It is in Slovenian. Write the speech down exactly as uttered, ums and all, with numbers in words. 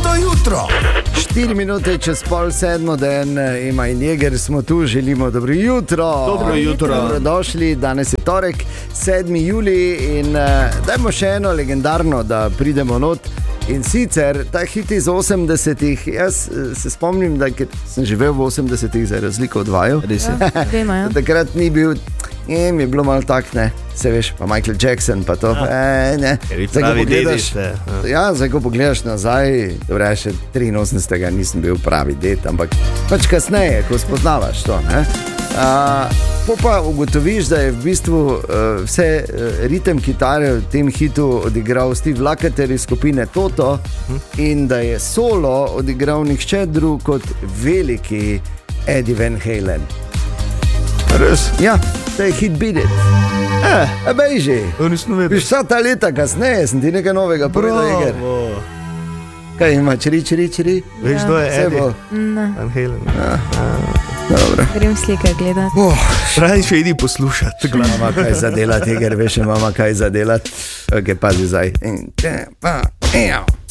Soboto jutro. štiri minute čez pol sedmo, den ima in Jeger, smo tu, želimo dobro jutro. Dobro jutro. Dobrodošli, danes je torek, sedmi julij in uh, dajmo še eno legendarno, da pridemo not. In sicer ta hit iz osemdesetih, jaz se spomnim, da sem živel v osemdesetih za razliko od vaju. Ja, takrat ni bil, in mi je bilo malo tak, ne, se veš, pa Michael Jackson, pa to, e, ne. Zdaj, ko pogledaš, ja, zdaj, ko pogledaš nazaj, dobro, še triinosemdesetega nisem bil pravi ded, ampak pač kasneje, ko spoznavaš to, ne. Uh, po pa ugotoviš, da je v bistvu uh, vse uh, ritem kitare v tem hitu odigral Steve Lukather iz skupine Toto in da je solo odigral nihče drug kot veliki Eddie Van Halen. Res? Ja, to je hit Beat It. Eh, A bejži, viš vsa ta leta kasneje sem ti nekaj novega povedal, Jeger. Kaj ima, čiri, čiri, čiri? Veš, kdo je Eddie Van Halen? Ja. Dobro. Grem slike gledati. Oh, Pravi, še idi poslušati. Mama kaj zadelati, Jeger, veš, mama kaj zadelati. Ok, pazi zdaj. In, pa,